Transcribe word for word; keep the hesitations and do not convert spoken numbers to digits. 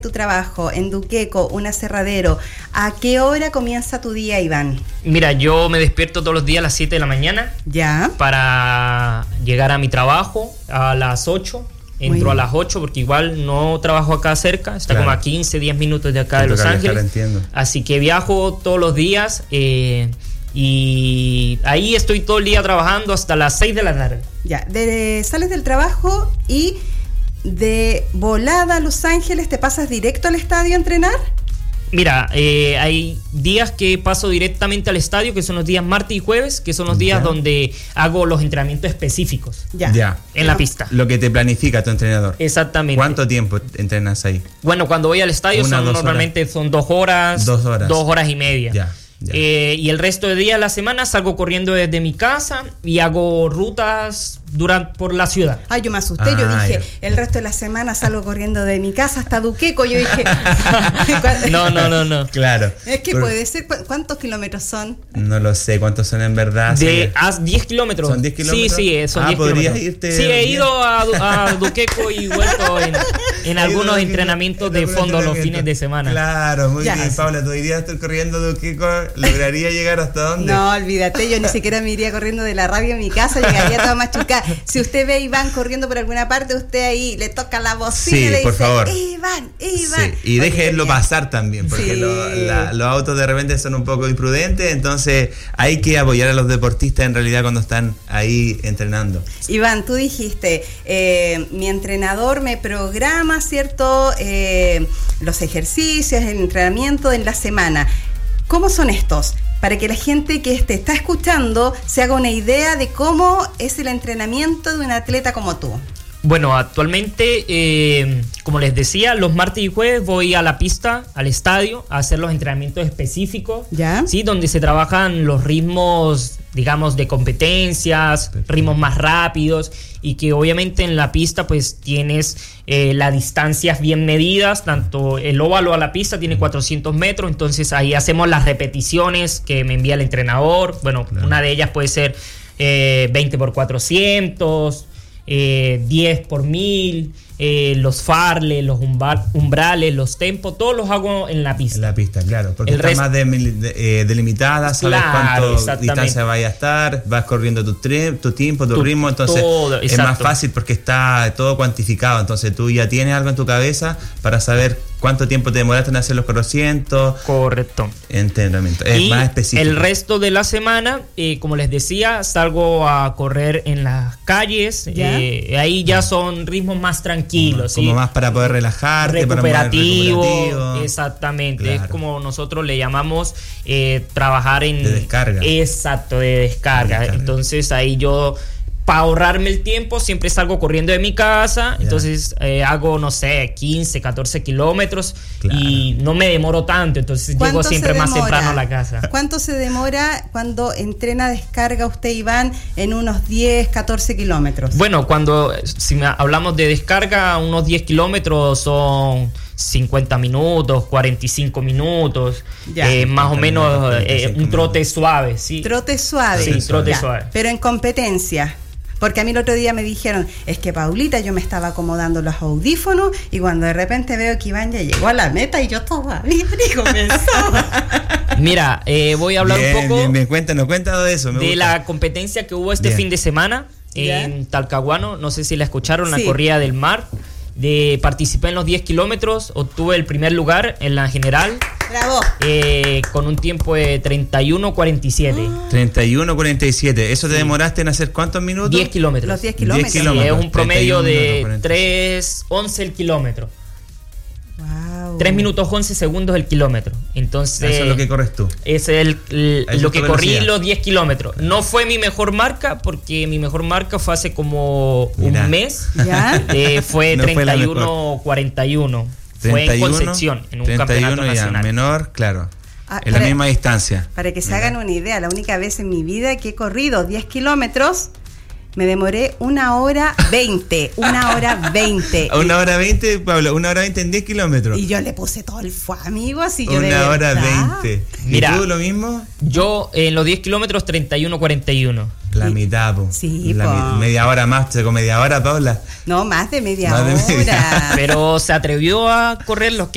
tu trabajo en Duqueco, un aserradero, ¿a qué hora comienza tu día, Iván? Mira, yo me despierto todos los días a las siete de la mañana. Ya. Para llegar a mi trabajo a las ocho. Entro a las ocho porque igual no trabajo acá cerca, está claro. como a quince, diez minutos de acá de Los Ángeles. Viajar, entiendo. Así que viajo todos los días eh, y ahí estoy todo el día trabajando hasta las seis de la tarde. Ya, de, sales del trabajo y de volada a Los Ángeles, ¿te pasas directo al estadio a entrenar? Mira, eh, hay días que paso directamente al estadio, que son los días martes y jueves, que son los días ya. donde hago los entrenamientos específicos ya. Ya. en la pista. Lo que te planifica tu entrenador. Exactamente. ¿Cuánto tiempo entrenas ahí? Bueno, cuando voy al estadio Una, son normalmente horas. son dos horas, dos horas, dos horas y media. Ya. Eh, y el resto de días de la semana salgo corriendo desde mi casa y hago rutas durante, por la ciudad. Ay, yo me asusté, ah, yo dije, ya. el resto de la semana salgo corriendo de mi casa hasta Duqueco. Yo dije, no, no, no, no. Claro. Es que Por... puede ser, ¿cuántos kilómetros son? No lo sé, ¿cuántos son en verdad? De a diez kilómetros. ¿Son diez kilómetros? Sí, sí, son ah, diez ¿podrías kilómetros. irte? Sí, he ido a, a Duqueco y vuelto en, en algunos entrenamientos de fondo los fines de semana. Claro, muy ya, bien, sí. Paula, tú irías estar corriendo Duqueco, ¿lograría llegar hasta dónde? No, olvídate, yo ni siquiera me iría corriendo de la radio a mi casa, llegaría toda machucada. Si usted ve a Iván corriendo por alguna parte, usted ahí le toca la bocina sí, y le por dice, favor. Iván, Iván. Sí. Y déjenlo pasar también, porque sí. lo, la, los autos de repente son un poco imprudentes, entonces hay que apoyar a los deportistas en realidad cuando están ahí entrenando. Iván, tú dijiste, eh, mi entrenador me programa, ¿cierto? Eh, los ejercicios, el entrenamiento en la semana. ¿Cómo son estos? Para que la gente que te está escuchando se haga una idea de cómo es el entrenamiento de un atleta como tú. Bueno, actualmente, eh, como les decía, los martes y jueves voy a la pista, al estadio, a hacer los entrenamientos específicos, ¿ya? ¿sí? Donde se trabajan los ritmos, digamos, de competencias, perfecto. Ritmos más rápidos, y que obviamente en la pista pues tienes eh, las distancias bien medidas, tanto el óvalo a la pista tiene cuatrocientos metros, entonces ahí hacemos las repeticiones que me envía el entrenador. Bueno, claro. Una de ellas puede ser eh, veinte por cuatrocientos, Eh, diez por mil, eh, los farles, los umbra- umbrales, los tempos, todos los hago en la pista. En la pista, claro, porque el está rest... más de, de, eh, delimitada, sabes claro, cuánto distancia vaya a estar, vas corriendo tu, tre- tu tiempo, tu, tu ritmo, entonces todo, es más fácil porque está todo cuantificado, entonces tú ya tienes algo en tu cabeza para saber cuánto tiempo te demoraste en hacer los cuatrocientos. Correcto. Entrenamiento, es y más específico. El resto de la semana, eh, como les decía, salgo a correr en las calles, eh, ahí ya son ritmos más tranquilos. Como, ¿sí? más para poder relajarte, recuperativo, para poder recuperativo. Exactamente, claro. Es como nosotros le llamamos eh, trabajar en... De descarga. Exacto, de descarga. de descarga. Entonces ahí yo... Para ahorrarme el tiempo, siempre salgo corriendo de mi casa, yeah. entonces eh, hago, no sé, quince, catorce kilómetros claro. y no me demoro tanto, entonces llego siempre más temprano a la casa. ¿Cuánto se demora cuando entrena descarga usted, Iván, en unos diez, catorce kilómetros? Bueno, cuando si me hablamos de descarga, unos diez kilómetros son cincuenta minutos, cuarenta y cinco minutos, ya, eh, más o menos eh, un trote suave, ¿sí? Trote suave. Sí, trote ya. suave. Pero en competencia. Porque a mí el otro día me dijeron, es que Paulita, yo me estaba acomodando los audífonos y cuando de repente veo que Iván ya llegó a la meta y yo todavía ni comenzaba. Mira, eh, voy a hablar bien, un poco bien, bien. Cuéntanos, cuéntanos de eso. Me de gusta. La competencia que hubo este bien. fin de semana ¿Ya? En Talcahuano, no sé si la escucharon, sí. La corrida del mar. De, participé en los diez kilómetros, obtuve el primer lugar en la general. Bravo. Eh, con un tiempo de treinta y uno cuarenta y siete. treinta y uno cuarenta y siete. ¿Eso te sí. demoraste en hacer cuántos minutos? diez kilómetros. Los diez kilómetros. Sí, es un promedio de tres once el kilómetro. Wow. tres minutos once segundos el kilómetro. Entonces, eso es lo que corres tú. Es el, el es lo que corrí velocidad. Los diez kilómetros. No fue mi mejor marca, porque mi mejor marca fue hace como Mirá. un mes. ¿Ya? Eh, fue no treinta y uno cuarenta y uno. Fue en Concepción, en un campeonato ya, nacional. Menor, claro. Ah, en para, la misma distancia. Para que se Mira. hagan una idea, la única vez en mi vida que he corrido diez kilómetros, me demoré una hora veinte. Una hora veinte. Una hora veinte, Pablo, una hora veinte en diez kilómetros. Y yo le puse todo el fuego, amigos. Y yo una de hora verdad. veinte. ¿Y Mira, tú lo mismo? Yo en los diez kilómetros treinta y uno cuarenta y uno. La mitad, po. Sí, la po. mi- media hora más, con media hora, Paula. No, más de media Más de hora. media. Pero se atrevió a correr los que